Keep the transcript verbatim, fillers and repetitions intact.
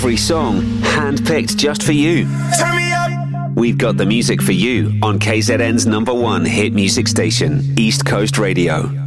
every song handpicked just for you. Turn me up. We've got the music for you on K Z N's number one hit music station, East Coast Radio.